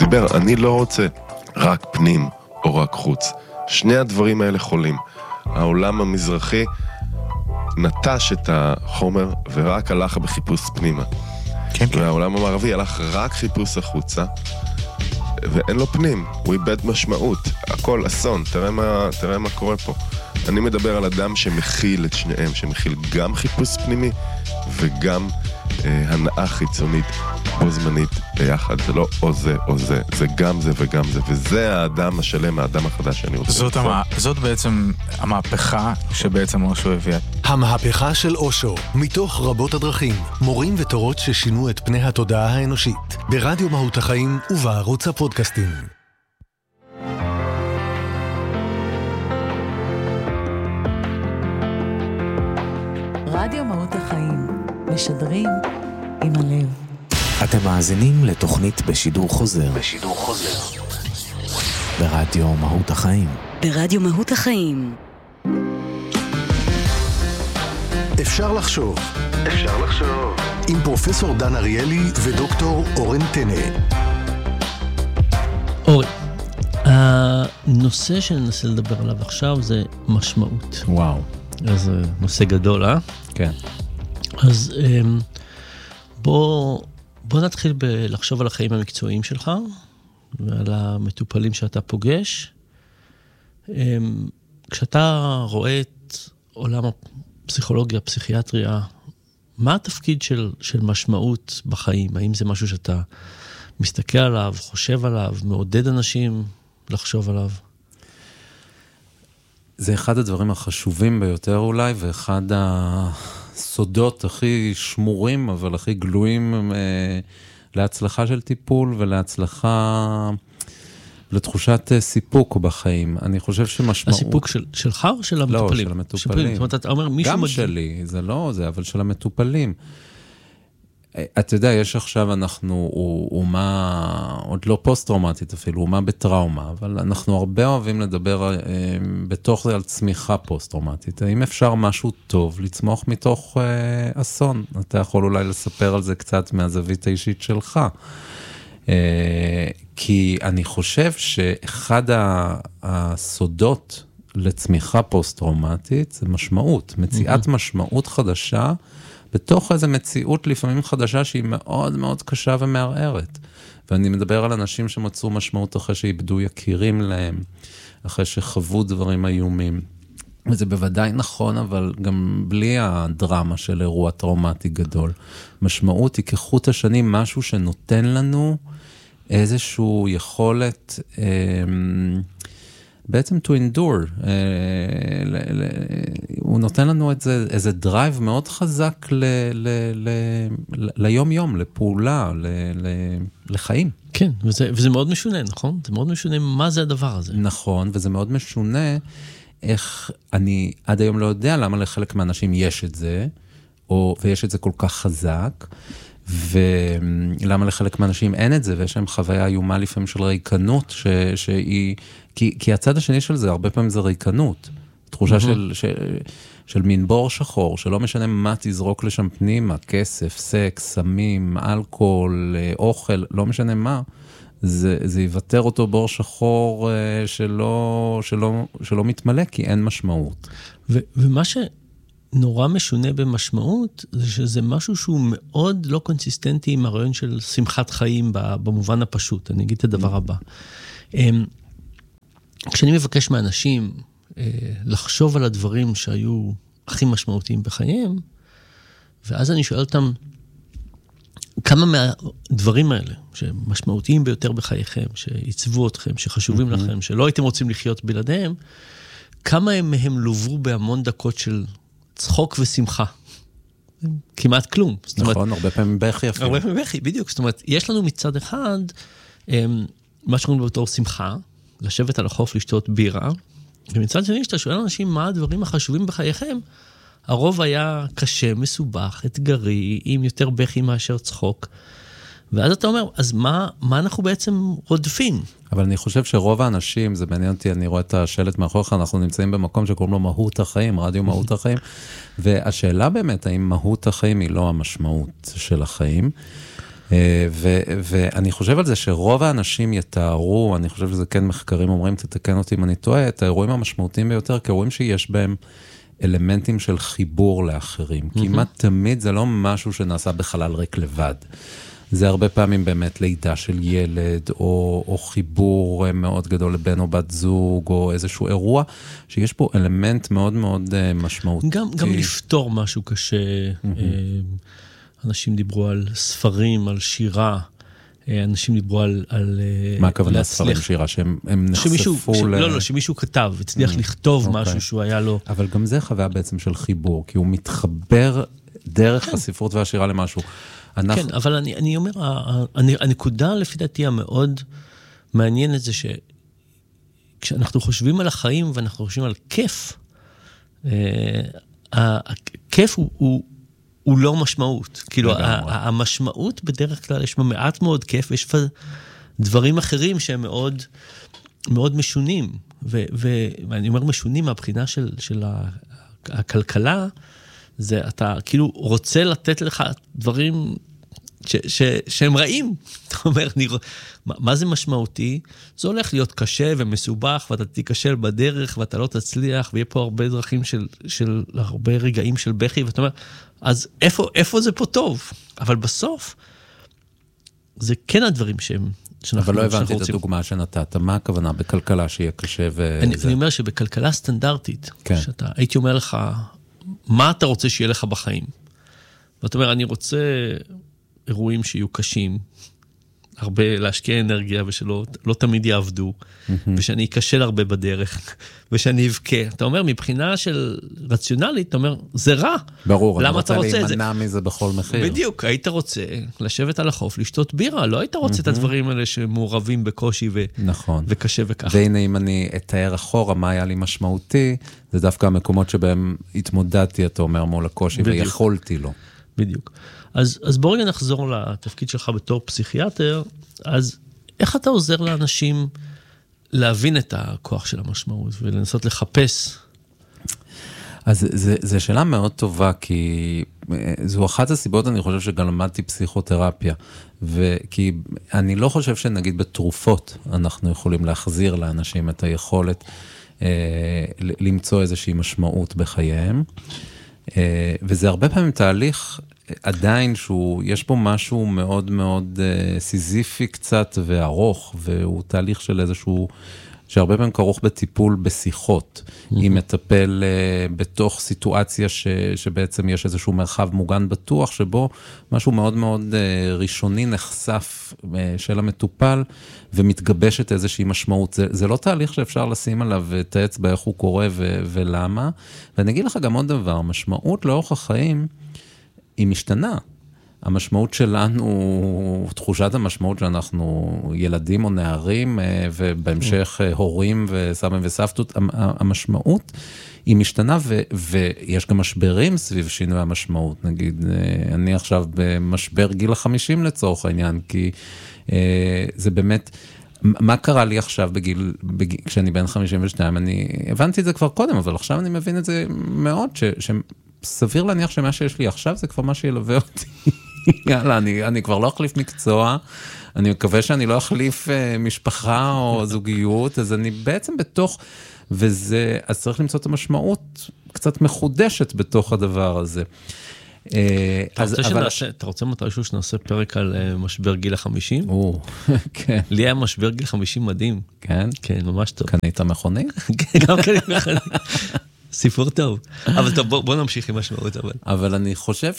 דיבר, אני לא רוצה רק פנים או רק חוץ. שני הדברים האלה חולים. העולם המזרחי נטש את החומר ורק הלך בחיפוש פנימה. כן, כן. והעולם המערבי הלך רק חיפוש החוצה, ואין לו פנים, הוא איבד משמעות. הכל אסון, תראה מה קורה פה. אני מדבר על אדם שמכיל את שניהם, שמכיל גם חיפוש פנימי וגם הנאה חיצונית בו זמנית ביחד. זה לא או זה או זה, זה גם זה וגם זה, וזה האדם השלם, האדם החדש שאני רוצה. זאת בעצם המהפכה שבעצם אושו הביאה. המהפכה של אושו, מתוך רבות הדרכים, מורים ותורות ששינו את פני התודעה האנושית, ברדיו מהות החיים ובערוץ הפודקאסטים. רדיו מהות החיים, משדרים עם הלב. אתם מאזינים לתוכנית בשידור חוזר. ברדיו מהות החיים. ברדיו מהות החיים. אפשר לחשוב. עם פרופסור דן אריאלי ודוקטור אורן טנא. אורן, הנושא שננסה לדבר עליו עכשיו זה משמעות. וואו. אז נושא גדול, כן. אז בוא נתחיל לחשוב על החיים המקצועיים שלך, ועל המטופלים שאתה פוגש. כשאתה רואה את עולם הפסיכולוגיה, הפסיכיאטריה, מה התפקיד של משמעות בחיים? האם זה משהו שאתה מסתכל עליו, חושב עליו, מעודד אנשים לחשוב עליו? זה אחד הדברים החשובים ביותר אולי, ואחד הסודות הכי שמורים, אבל הכי גלויים להצלחה של טיפול ולהצלחה, לתחושת סיפוק בחיים. אני חושב שמשמעות... הסיפוק שלך או של המטופלים? לא, של המטופלים. זאת אומרת, אתה אומר מישהו... גם שלי, זה לא זה, אבל של המטופלים. אתה יודע, יש עכשיו אנחנו אומה, עוד לא פוסט-טראומטית אפילו, אומה בטראומה, אבל אנחנו הרבה אוהבים לדבר בתוך זה על צמיחה פוסט-טראומטית. האם אפשר משהו טוב לצמוח מתוך אסון? אתה יכול אולי לספר על זה קצת מהזווית האישית שלך. כי אני חושב שאחד הסודות לצמיחה פוסט-טראומטית זה משמעות, מציאת משמעות חדשה, בתוך איזו מציאות לפעמים חדשה שהיא מאוד מאוד קשה ומערערת. ואני מדבר על אנשים שמצאו משמעות אחרי שאיבדו יקירים להם, אחרי שחוו דברים איומים. וזה בוודאי נכון, אבל גם בלי הדרמה של אירוע טראומטי גדול. משמעות היא כחוט השנים משהו שנותן לנו איזשהו יכולת... בעצם to endure, הוא נותן לנו איזה דרייב מאוד חזק ליום-יום, לפעולה, לחיים. כן, וזה מאוד משונה, נכון? זה מאוד משונה מה זה הדבר הזה. נכון, וזה מאוד משונה איך אני עד היום לא יודע למה לחלק מהאנשים יש את זה, ויש את זה כל כך חזק, ולמה לחלק מהאנשים אין את זה, ויש להם חוויה איומה לפעמים של ריקנות, שהיא... כי הצד השני של זה, הרבה פעמים זה ריקנות. תחושה של מין בור שחור, שלא משנה מה תזרוק לשם פנימה, כסף, סקס, סמים, אלכוהול, אוכל, לא משנה מה, זה יוותר אותו בור שחור שלא מתמלא, כי אין משמעות. ומה שנורא משונה במשמעות, זה שזה משהו שהוא מאוד לא קונסיסטנטי עם הרעיון של שמחת חיים במובן הפשוט. אני אגיד את הדבר הבא. כשאני מבקש מאנשים לחשוב על הדברים שהיו הכי משמעותיים בחייהם, ואז אני שואל אותם, כמה מהדברים האלה, שמשמעותיים ביותר בחייכם, שעיצבו אתכם, שחשובים לכם, שלא הייתם רוצים לחיות בלעדיהם, כמה מהם לוברו בהמון דקות של צחוק ושמחה? כמעט כלום. נכון, הרבה פעמים בכי אפילו. הרבה פעמים בכי, בדיוק. זאת אומרת, יש לנו מצד אחד, מה שקוראים בתור שמחה, לשבת על החוף, לשתות בירה, ומצד שני, שאתה שואל אנשים מה הדברים החשובים בחייכם, הרוב היה קשה, מסובך, אתגרי, עם יותר בכי מאשר צחוק. ואז אתה אומר, אז מה אנחנו בעצם רודפים? אבל אני חושב שרוב האנשים, זה מעניין אותי, אני רואה את השלט מאחוריך, אנחנו נמצאים במקום שקוראים לו מהות החיים, רדיו מהות החיים, והשאלה באמת, האם מהות החיים היא לא המשמעות של החיים, ואני חושב על זה שרוב האנשים יתארו, אני חושב שזה כן מחקרים אומרים, תתקן אותי אם אני טועה, את האירועים המשמעותיים ביותר, כאירועים שיש בהם אלמנטים של חיבור לאחרים. כמעט תמיד זה לא משהו שנעשה בחלל ריק לבד. זה הרבה פעמים באמת לידה של ילד, או חיבור מאוד גדול לבן או בת זוג, או איזשהו אירוע, שיש פה אלמנט מאוד מאוד משמעותי. גם לפתור משהו קשה. אנשים דיברו על ספרים, על שירה. אנשים דיברו על מה הכוונה ספרים שירה? שהם נחשפו לא, שמישהו כתב, הצליח לכתוב משהו שהוא היה לו. אבל גם זה חוויה בעצם של חיבור, כי הוא מתחבר דרך הספרות והשירה למשהו. כן, אבל אני אומר, הנקודה לפי דעתי המאוד מעניינת זה שכשאנחנו חושבים על החיים ואנחנו חושבים על כיף, הכיף הוא לא משמעות. כאילו, המשמעות בדרך כלל יש מעט מאוד כיף, יש דברים אחרים שהם מאוד, מאוד משונים. ואני אומר משונים מהבחינה של הכלכלה, זה אתה כאילו רוצה לתת לך דברים שהם רעים. אתה אומר, מה זה משמעותי? זה הולך להיות קשה ומסובך, ואתה תיכשל בדרך, ואתה לא תצליח, ויהיה פה הרבה דרכים של הרבה רגעים של בכי, ואתה אומר, אז איפה זה פה טוב? אבל בסוף, זה כן הדברים שהם... אבל לא הבנתי את הדוגמה שנתת. מה הכוונה בכלכלה שיהיה קשה אני אומר שבכלכלה סטנדרטית, הייתי אומר לך, מה אתה רוצה שיהיה לך בחיים? ואתה אומר, אני רוצה אירועים שיהיו קשים, הרבה להשקיע אנרגיה, ושלא תמיד יעבדו, ושאני אקשל הרבה בדרך, ושאני אבכה. אתה אומר, מבחינה של רציונלית, אתה אומר, זה רע. ברור, אני רוצה להימנע מזה בכל מחיר. בדיוק, היית רוצה לשבת על החוף, לשתות בירה, לא היית רוצה את הדברים האלה שמעורבים בקושי וקשה וכך. והנה, אם אני אתאר אחורה מה היה לי משמעותי, זה דווקא המקומות שבהם התמודדתי, אתה אומר, מול הקושי, ויכולתי לו. בדיוק. אז בואו רגע נחזור לתפקיד שלך בתור פסיכיאטר, אז איך אתה עוזר לאנשים להבין את הכוח של המשמעות, ולנסות לחפש? אז זו שאלה מאוד טובה, כי זו אחת הסיבות, אני חושב שגם למדתי פסיכותרפיה, כי אני לא חושב שנגיד בתרופות, אנחנו יכולים להחזיר לאנשים את היכולת למצוא איזושהי משמעות בחייהם, וזה הרבה פעמים תהליך עדיין יש פה משהו מאוד מאוד סיזיפי קצת וארוך, והוא תהליך של איזשהו, שהרבה פעמים כרוך בטיפול בשיחות, אם מטפל בתוך סיטואציה שבעצם יש איזשהו מרחב מוגן בטוח, שבו משהו מאוד מאוד ראשוני נחשף של המטופל, ומתגבשת איזושהי משמעות. זה לא תהליך שאפשר לשים עליו את האצבע, איך הוא קורה ולמה. ואני אגיד לך גם עוד דבר, משמעות לאורך החיים, היא משתנה. המשמעות שלנו, תחושת המשמעות שאנחנו ילדים או נערים, ובהמשך הורים וסבים וסבתות, המשמעות היא משתנה, ויש גם משברים סביב שינוי המשמעות. נגיד, אני עכשיו במשבר גיל 50 לצורך העניין, כי זה באמת, מה קרה לי עכשיו כשאני בן 52, אני הבנתי את זה כבר קודם, אבל עכשיו אני מבין את זה מאוד, סביר להניח שמה שיש לי עכשיו זה כבר מה שילווה אותי. יאללה, אני כבר לא אחליף מקצוע, אני מקווה שאני לא אחליף משפחה או זוגיות, אז אני בעצם בתוך, אז צריך למצוא את המשמעות קצת מחודשת בתוך הדבר הזה. אתה רוצה מתישהו שנעשה פרק על משבר גיל 50? כן. לי היה משבר גיל 50 מדהים. כן? כן, ממש טוב. קנית מכונית? גם קנית מכונית. סיפור טוב. אבל טוב, בוא נמשיך עם משמעות. אבל אני חושב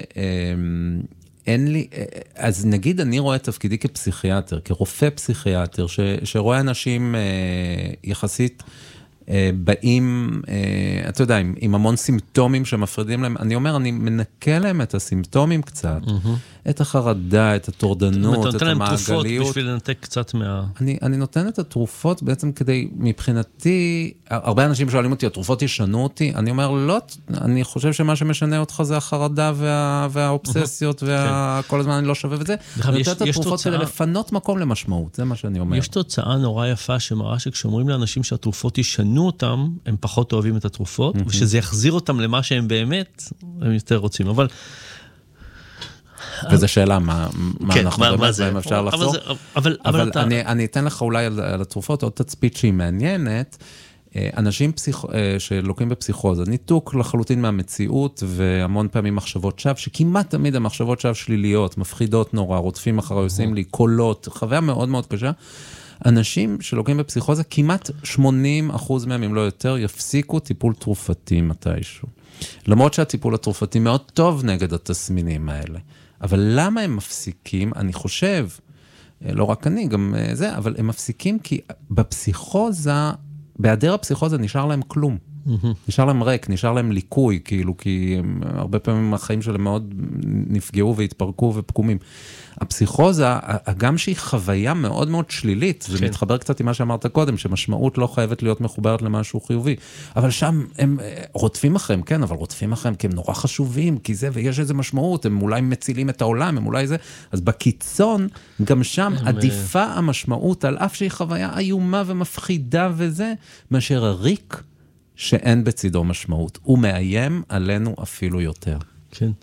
שאין לי, אז נגיד אני רואה את תפקידי כפסיכיאטר, כרופא פסיכיאטר, שרואה אנשים יחסית באים, אתה יודע, עם המון סימפטומים שמפרידים להם, אני אומר, אני מנקה להם את הסימפטומים קצת, את החרדה, את הטורדנות, את המעגליות. אתה נותן להם תרופות בשביל לנתק קצת אני נותן את התרופות בעצם כדי, מבחינתי, הרבה אנשים שואלים אותי, התרופות ישנו אותי, אני אומר, לא, אני חושב שמה שמשנה אותך זה החרדה והאובססיות, וכל הזמן אני לא שווה וזה. אני נותן את התרופות כדי לפנות מקום למשמעות, זה מה שאני אומר. יש תוצאה נורא יפה שמראה שכשאומרים לאנשים שהתרופות ישנו אותם, הם פחות אוהבים את התרופות, ושזה יחזיר אותם למה שהם באמת, הם יותר רוצים. אבל וזו שאלה, מה כן, אנחנו באמת בהם אפשר לחזור? אבל אני אתן לך אולי על התרופות עוד תצפית שהיא מעניינת, אנשים שלוקים בפסיכוזה, ניתוק לחלוטין מהמציאות, והמון פעמים מחשבות שווא, שכמעט תמיד המחשבות שווא שליליות, מפחידות נורא, רודפים אחרי, עושים לי קולות, חוויה מאוד מאוד קשה. אנשים שלוקים בפסיכוזה, כמעט 80% מהם, אם לא יותר, יפסיקו טיפול תרופתי מתישהו. למרות שהטיפול התרופתי מאוד טוב נגד התסמינים האלה. אבל למה הם מפסיקים? אני חושב, לא רק אני, גם זה, אבל הם מפסיקים כי בפסיכוזה, בהיעדר הפסיכוזה נשאר להם כלום. נשאר להם ריק, נשאר להם ליקוי, כאילו, כי הרבה פעמים החיים שלהם מאוד נפגעו והתפרקו ופקומים. הפסיכוזה, גם שהיא חוויה מאוד מאוד שלילית, זה מתחבר קצת עם מה שאמרת קודם, שמשמעות לא חייבת להיות מחוברת למשהו חיובי, אבל שם הם רודפים אחריהם, כן, אבל רודפים אחריהם כי הם נורא חשובים, כי זה, ויש איזה משמעות, הם אולי מצילים את העולם, הם אולי זה, אז בקיצון, גם שם עדיפה המשמעות, על אף שהיא חוויה איומה ומפחידה וזה, מאשר הריק, שאין בצידו משמעות. הוא מאיים עלינו אפילו יותר. כן.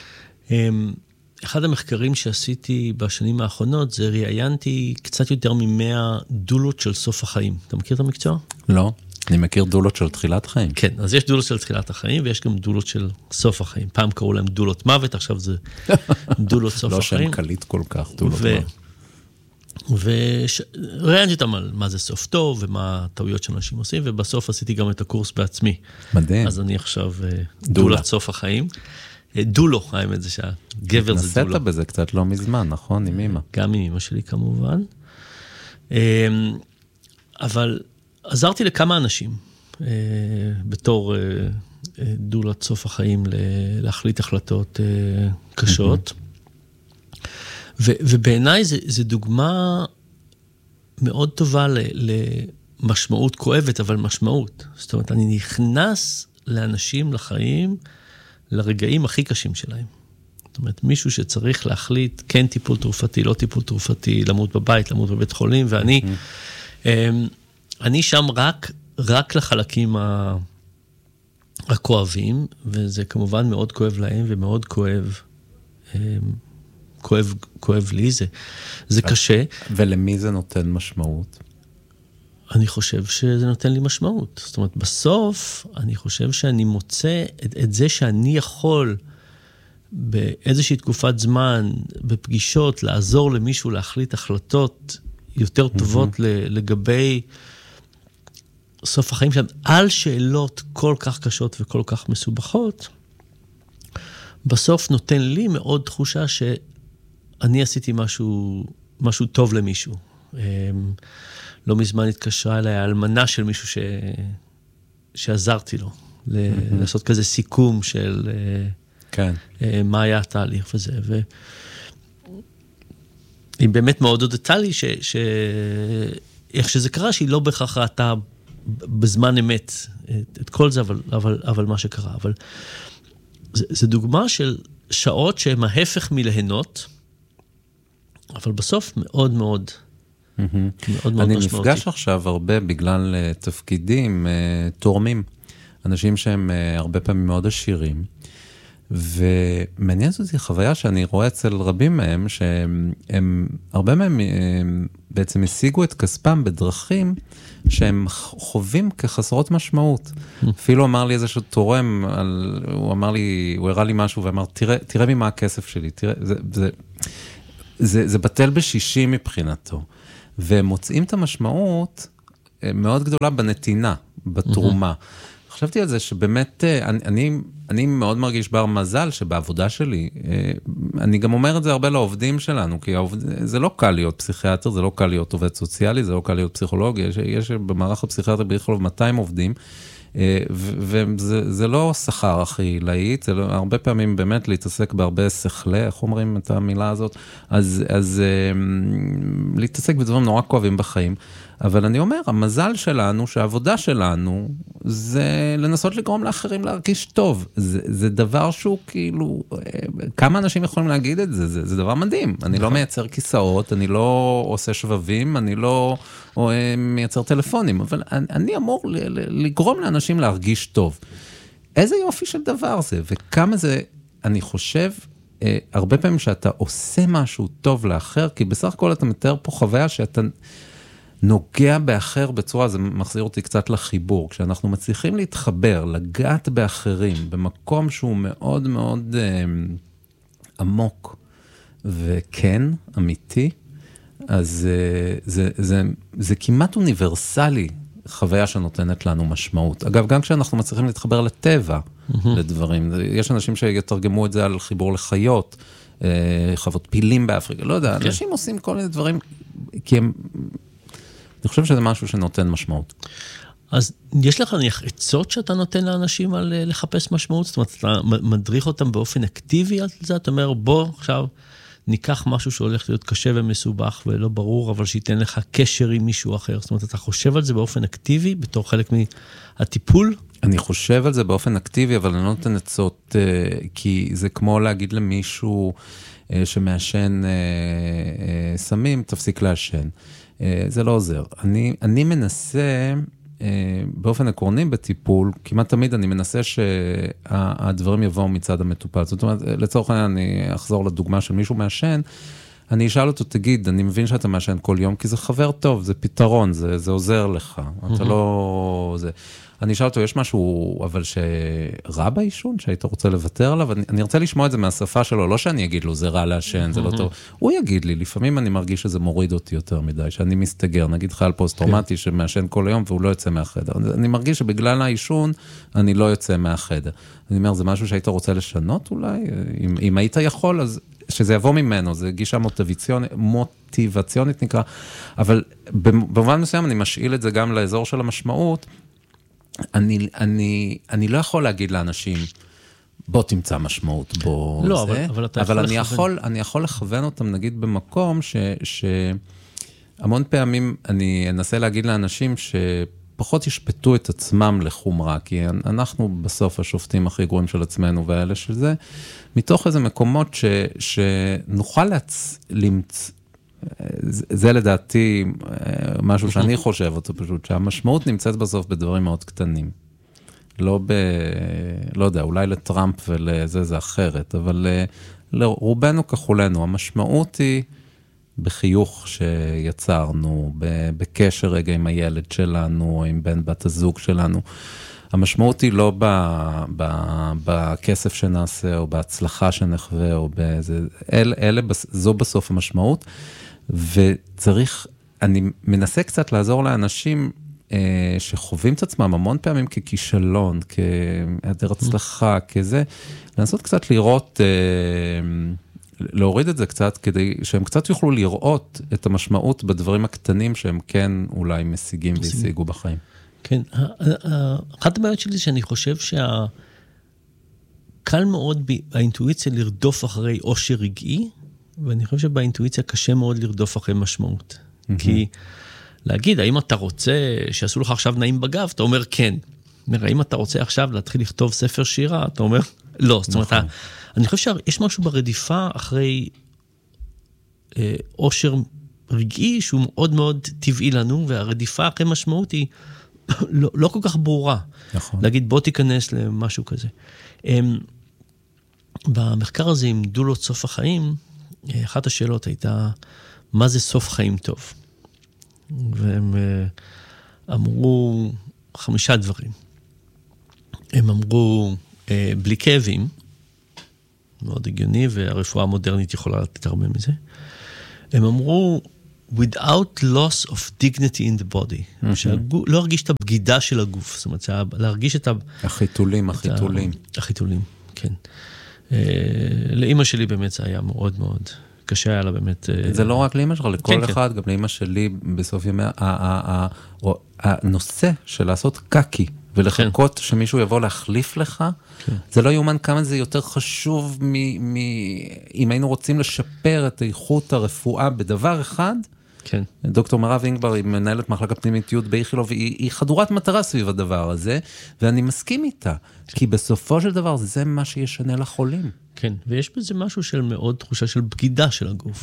אחד המחקרים שעשיתי בשנים האחרונות, זה ראיינתי קצת יותר מ100 דולות של סוף החיים. אתה מכיר את המקצוע? לא. אני מכיר דולות של תחילת חיים. כן, אז יש דולות של תחילת החיים, ויש גם דולות של סוף החיים. פעם קראו להם דולות מוות, עכשיו זה דולות סוף החיים. לא שם קליט כל כך, דולות מוות. וראיינתי אותם על מה זה סוף טוב, ומה הטעויות שאנשים עושים, ובסוף עשיתי גם את הקורס בעצמי. מדהים. אז אני עכשיו דולת סוף החיים. דולו, האמת זה שהגבר זה דולו. נסעת בזה קצת לא מזמן, נכון? עם אמא. גם עם אמא שלי כמובן. אבל עזרתי לכמה אנשים, בתור דולת סוף החיים, להחליט החלטות קשות. ובעיניי זה דוגמה מאוד טובה למשמעות כואבת, אבל משמעות. זאת אומרת, אני נכנס לאנשים לחיים, לרגעים הכי קשים שלהם. זאת אומרת, מישהו שצריך להחליט, כן טיפול תרופתי, לא טיפול תרופתי, למות בבית, למות בבית חולים, ואני שם רק לחלקים הכואבים, וזה כמובן מאוד כואב להם, ומאוד כואב לי, זה קשה. ולמי זה נותן משמעות? אני חושב שזה נותן לי משמעות. זאת אומרת, בסוף, אני חושב שאני מוצא את זה שאני יכול באיזושהי תקופת זמן, בפגישות, לעזור למישהו להחליט החלטות יותר טובות לגבי סוף החיים שלהם, על שאלות כל כך קשות וכל כך מסובכות, בסוף נותן לי מאוד תחושה שאני עשיתי משהו טוב למישהו. לא מזמן התקשרה אליי האלמנה של מישהו שעזרתי לו, לעשות כזה סיכום של מה היה התהליך וזה. והיא באמת מאוד הודתה לי איך שזה קרה, שהיא לא בהכרח ראתה בזמן אמת את כל זה, אבל מה שקרה. אבל זה דוגמה של שעות שהן ההפך מלהנות, אבל בסוף מאוד מאוד אני נפגש עכשיו הרבה בגלל תפקידים תורמים, אנשים שהם הרבה פעמים מאוד עשירים, ומעניין זאת חוויה שאני רואה אצל רבים מהם, שהם הרבה מהם בעצם השיגו את כספם בדרכים שהם חווים כחסרות משמעות. אפילו אמר לי איזשהו תורם, הוא אמר לי, הוא הראה לי משהו ואמר, תראה ממה הכסף שלי, תראה, זה בטל בשישי מבחינתו. והם מוצאים את המשמעות מאוד גדולה בנתינה, בתרומה. חשבתי על זה שבאמת, אני מאוד מרגיש בר מזל שבעבודה שלי, אני גם אומר את זה הרבה לעובדים שלנו, כי זה לא קל להיות פסיכיאטר, זה לא קל להיות עובד סוציאלי, זה לא קל להיות פסיכולוג, יש במערך הפסיכיאטר בכלל 200 עובדים, וזה לא שכר הכי להיט, זה הרבה פעמים באמת להתעסק בהרבה שכלי, איך אומרים את המילה הזאת, אז להתעסק בדברים נורא כואבים בחיים, אבל אני אומר, המזל שלנו, שהעבודה שלנו, זה לנסות לגרום לאחרים להרגיש טוב. זה דבר שהוא כאילו, כמה אנשים יכולים להגיד את זה? זה דבר מדהים. אני לא מייצר כיסאות, אני לא עושה שבבים, אני לא מייצר טלפונים, אבל אני אמור לגרום לאנשים להרגיש טוב. איזה יופי של דבר זה, וכמה זה, אני חושב, הרבה פעמים שאתה עושה משהו טוב לאחר, כי בסך הכל אתה מתאר פה חוויה שאתה נוגע באחר בצורה, זה מחזיר אותי קצת לחיבור, כשאנחנו מצליחים להתחבר, לגעת באחרים, במקום שהוא מאוד מאוד עמוק, וכן, אמיתי, אז זה כמעט אוניברסלי, חוויה שנותנת לנו משמעות. אגב, גם כשאנחנו מצליחים להתחבר לטבע, לדברים, יש אנשים שיתרגמו את זה על חיבור לחיות, חוות פילים באפריקה, לא יודע, אנשים עושים כל מיני דברים, כי הם, אני חושב שזה משהו שנותן משמעות. אז יש לך נניח עצות שאתה נותן לאנשים על לחפש משמעות? זאת אומרת, אתה מדריך אותם באופן אקטיבי על זה? אתה אומר, בוא עכשיו ניקח משהו שהולך להיות קשה ומסובך ולא ברור, אבל שייתן לך קשר עם מישהו אחר. זאת אומרת, אתה חושב על זה באופן אקטיבי, בתור חלק מהטיפול? אני חושב על זה באופן אקטיבי, אבל אני לא נותן עצות, כי זה כמו להגיד למישהו שמעשן סמים, תפסיק לעשן. זה לא עוזר. אני מנסה, באופן עקרוני בטיפול, כמעט תמיד אני מנסה שהדברים יבואו מצד המטופל. זאת אומרת, לצורך העניין, אני אחזור לדוגמה של מישהו מעשן, אני אשאל אותו, תגיד, אני מבין שאתה מעשן כל יום, כי זה חבר טוב, זה פתרון, זה עוזר לך. אתה לא... אני אשאל אותו, יש משהו, אבל שרע בעישון, שהיית רוצה לוותר עליו? אני רוצה לשמוע את זה מהשפה שלו, לא שאני אגיד לו, זה רע לעשן, זה לא טוב. הוא יגיד לי, לפעמים אני מרגיש שזה מוריד אותי יותר מדי, שאני מסתגר, נגיד חייל פוסט-טראומטי שמעשן כל היום, והוא לא יוצא מהחדר. אני מרגיש שבגלל העישון, אני לא יוצא מהחדר. אני אומר, זה משהו שהיית רוצה לשנות אולי? אם היית יכול, אז שזה יבוא ממנו, זה גישה מוטיבציונית נקרא, אבל במובן מסוים אני משאיל את זה גם לאזור של המשמעות. אני לא יכול להגיד לאנשים, בוא תמצא משמעות, בוא לא, זה, אבל אני יכול לכוון אותם, נגיד במקום שהמון פעמים אני אנסה להגיד לאנשים שפחות ישפטו את עצמם לחומרה, כי אנחנו בסוף השופטים הכי גרועים של עצמנו והאלה של זה, מתוך איזה מקומות שנוכל למצוא, זה לדעתי משהו שאני חושב אותו פשוט, שהמשמעות נמצאת בסוף בדברים מאוד קטנים. לא יודע, אולי לטראמפ ולזה זה אחרת, אבל לרובנו ככולנו, המשמעות היא בחיוך שיצרנו, בקשר רגע עם הילד שלנו, עם בן בת הזוג שלנו. המשמעות היא לא בכסף שנעשה, או בהצלחה שנחווה, או באיזה, זו בסוף המשמעות, וצריך, אני מנסה קצת לעזור לאנשים שחווים את עצמם המון פעמים ככישלון, כהיעדר הצלחה, כזה, לנסות קצת לראות, להוריד את זה קצת, כדי שהם קצת יוכלו לראות את המשמעות בדברים הקטנים שהם כן אולי משיגים והשיגו בחיים. כן, אחת הבעיות שלי שאני חושב קל מאוד באינטואיציה לרדוף אחרי עושר רגעי, ואני חושב שבאינטואיציה קשה מאוד לרדוף אחרי משמעות. כי להגיד, האם אתה רוצה שיעשו לך עכשיו נעים בגב, אתה אומר כן. האם אתה רוצה עכשיו להתחיל לכתוב ספר שירה, אתה אומר לא. זאת אומרת, אני חושב שיש משהו ברדיפה אחרי עושר רגעי, שהוא מאוד מאוד טבעי לנו, והרדיפה אחרי משמעות היא לא כל כך ברורה. נכון. להגיד, בוא תיכנס למשהו כזה. במחקר הזה, עם דולות סוף החיים, אחת השאלות הייתה, מה זה סוף חיים טוב? והם אמרו 5 דברים. הם אמרו, בלי כאבים, מאוד הגיוני, והרפואה המודרנית יכולה לתת הרבה מזה. הם אמרו, without loss of dignity in the body. לא הרגיש את הבגידה של הגוף. זאת אומרת, להרגיש את החיתולים. החיתולים, כן. לאמא שלי באמת זה היה מאוד מאוד קשה, היה לה באמת... זה לא רק לאמא שלך, לכל אחד, גם לאמא שלי בסוף ימי, הנושא של לעשות קקי, ולחכות שמישהו יבוא להחליף לך, זה לא יאומן כמה זה יותר חשוב אם היינו רוצים לשפר את איכות הרפואה בדבר אחד. כן. דוקטור מירב אינגבר היא מנהלת מחלקה פנימיות באיכילוב, היא חדורת מטרה סביב הדבר הזה, ואני מסכים איתה, כי בסופו של דבר זה מה שישנה לחולים. כן, ויש בזה משהו של מאוד תחושה של בגידה של הגוף.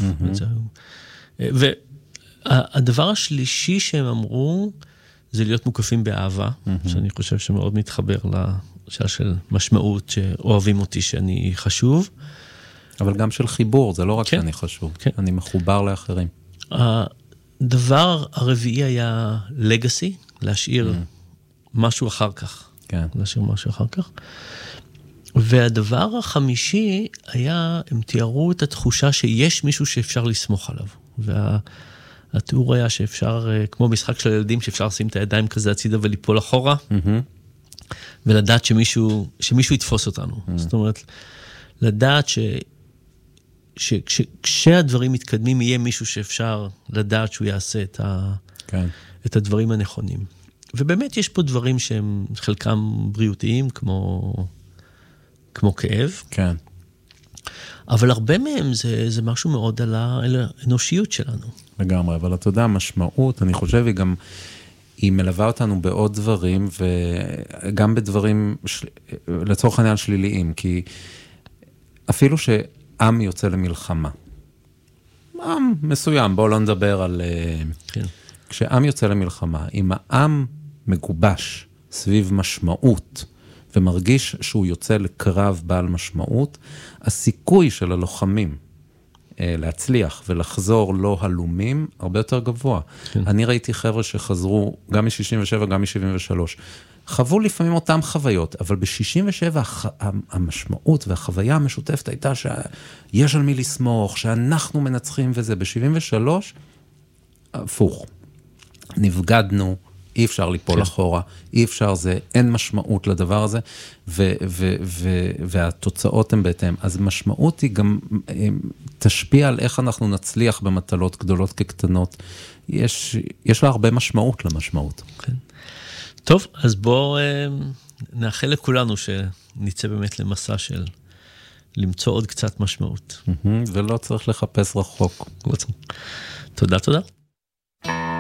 והדבר השלישי שהם אמרו, זה להיות מוקפים באהבה, שאני חושב שמאוד מתחבר לשאלה של משמעות, שאוהבים אותי שאני חשוב. אבל גם של חיבור, זה לא רק כן. שאני חשוב, כן. אני מחובר לאחרים. הדבר הרביעי היה legacy, להשאיר משהו אחר כך. כן. להשאיר משהו אחר כך. והדבר החמישי היה, הם תיארו את התחושה שיש מישהו שאפשר לסמוך עליו. והתיאור היה שאפשר, כמו משחק של ילדים, שאפשר לשים את הידיים כזה הצידה וליפול אחורה, ולדעת שמישהו יתפוס אותנו. זאת אומרת, לדעת שכשהדברים מתקדמים, יהיה מישהו שאפשר לדעת שהוא יעשה את הדברים הנכונים. ובאמת יש פה דברים שהם חלקם בריאותיים, כמו כאב. כן. אבל הרבה מהם זה משהו מאוד על האנושיות שלנו. לגמרי, אבל אתה יודע, המשמעות, אני חושב, היא מלווה אותנו בעוד דברים, וגם בדברים, לצורך העניין שליליים, כי אפילו שעם יוצא למלחמה, עם מסוים, בואו לא נדבר על... כן. כשעם יוצא למלחמה, אם העם מגובש סביב משמעות, ומרגיש שהוא יוצא לקרב בעל משמעות, הסיכוי של הלוחמים להצליח ולחזור לא הלומים, הרבה יותר גבוה. כן. אני ראיתי חבר'ה שחזרו גם מ-67, גם מ-73. חוו לפעמים אותם חוויות, אבל ב-67 המשמעות והחוויה המשותפת הייתה שיש על מי לסמוך, שאנחנו מנצחים וזה. ב-73, הפוך. נבגדנו, אי אפשר ליפול אחורה, אי אפשר זה, אין משמעות לדבר הזה, והתוצאות הן בהתאם. אז משמעות היא גם תשפיע על איך אנחנו נצליח במטלות גדולות כקטנות. יש לה הרבה משמעות למשמעות. כן. טוב, אז בואו נאחל לכולנו שנצא באמת למסע של למצוא עוד קצת משמעות. ולא צריך לחפש רחוק. תודה, תודה.